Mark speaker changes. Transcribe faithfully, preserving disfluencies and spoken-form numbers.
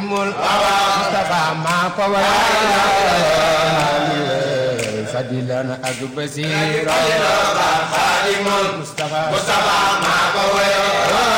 Speaker 1: xaadimul Mustafa maa ko way fadilan ak basira xaadimul Mustafa maa ko way